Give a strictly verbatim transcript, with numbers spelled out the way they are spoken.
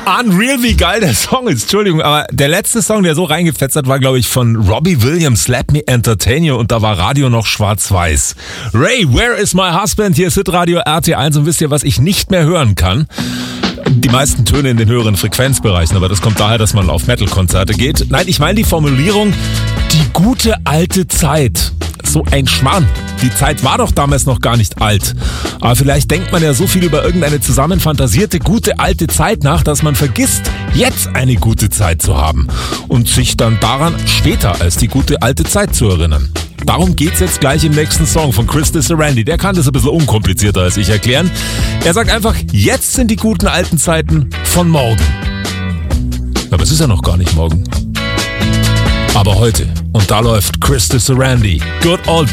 Unreal, wie geil der Song ist. Entschuldigung, aber der letzte Song, der so reingefetzt hat, war, glaube ich, von Robbie Williams, Let Me Entertain You, und da war Radio noch schwarz-weiß. Ray, Where is my husband? Hier ist Hitradio R T eins und wisst ihr, was ich nicht mehr hören kann? Die meisten Töne in den höheren Frequenzbereichen, aber das kommt daher, dass man auf Metal-Konzerte geht. Nein, ich meine die Formulierung, die gute alte Zeit. So ein Schmarrn. Die Zeit war doch damals noch gar nicht alt. Aber vielleicht denkt man ja so viel über irgendeine zusammenfantasierte, gute alte Zeit nach, dass man vergisst, jetzt eine gute Zeit zu haben. Und sich dann daran später als die gute alte Zeit zu erinnern. Darum geht's jetzt gleich im nächsten Song von Chris Sarandon. Der kann das ein bisschen unkomplizierter als ich erklären. Er sagt einfach, jetzt sind die guten alten Zeiten von morgen. Aber es ist ja noch gar nicht morgen. Aber heute. Und da läuft Chris Sarandon. Good Old